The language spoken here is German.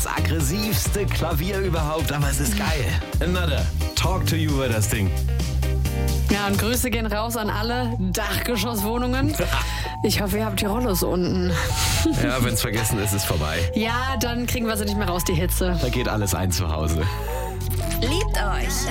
das aggressivste Klavier überhaupt, aber es ist geil. Another. Talk to You war das Ding. Ja, und Grüße gehen raus an alle Dachgeschosswohnungen. Ich hoffe, ihr habt die Rollos unten. Ja, wenn's vergessen ist, ist vorbei. Ja, dann kriegen wir sie nicht mehr raus, die Hitze. Da geht alles ein zu Hause. Liebt euch!